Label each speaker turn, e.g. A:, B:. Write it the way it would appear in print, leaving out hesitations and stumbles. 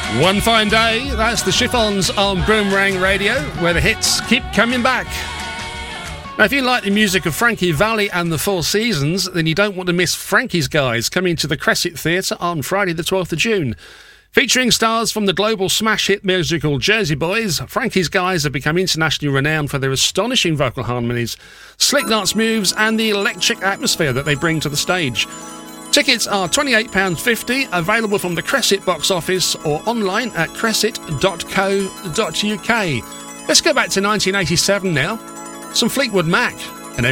A: One fine day, that's the Chiffons on Boomerang Radio, where the hits keep coming back. Now, if you like the music of Frankie Valli and the Four Seasons, then you don't want to miss Frankie's Guys coming to the Crescent Theatre on Friday the 12th of June. Featuring stars from the global smash hit musical Jersey Boys, Frankie's Guys have become internationally renowned for their astonishing vocal harmonies, slick dance moves and the electric atmosphere that they bring to the stage. Tickets are £28.50, available from the Crescent box office or online at crescent.co.uk. Let's go back to 1987 now. Some Fleetwood Mac.